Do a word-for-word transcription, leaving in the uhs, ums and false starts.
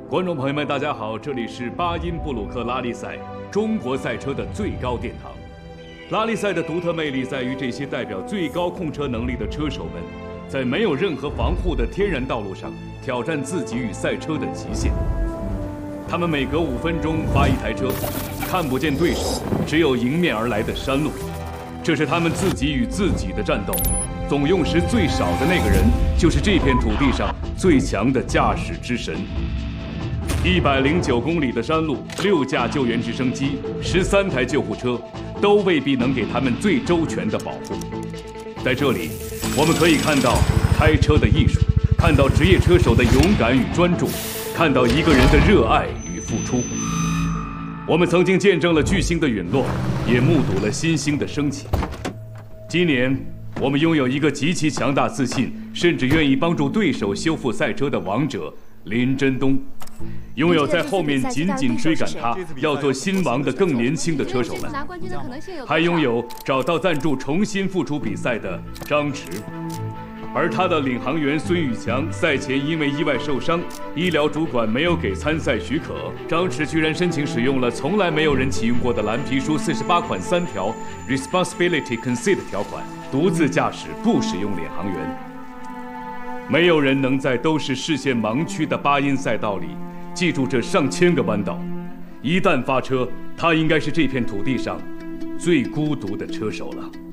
观众朋友们，大家好，这里是巴音布鲁克拉力赛，中国赛车的最高殿堂。拉力赛的独特魅力在于，这些代表最高控车能力的车手们，在没有任何防护的天然道路上挑战自己与赛车的极限。他们每隔五分钟发一台车，看不见对手，只有迎面而来的山路。这是他们自己与自己的战斗。总用时最少的那个人，就是这片土地上最强的驾驶之神。一百零九公里的山路，六架救援直升机，十三台救护车，都未必能给他们最周全的保护。在这里，我们可以看到开车的艺术，看到职业车手的勇敢与专注，看到一个人的热爱与付出。我们曾经见证了巨星的陨落，也目睹了新星的升起。今年，我们拥有一个极其强大自信，甚至愿意帮助对手修复赛车的王者林真东。拥有在后面紧紧追赶他，要做新王的更年轻的车手们，还拥有找到赞助重新复出比赛的张驰，而他的领航员孙宇强赛前因为意外受伤，医疗主管没有给参赛许可，张驰居然申请使用了从来没有人启用过的蓝皮书四十八款三条 Responsibility Consent 条款，独自驾驶不使用领航员。没有人能在都是视线盲区的巴音赛道里记住这上千个弯道。一旦发车，他应该是这片土地上最孤独的车手了。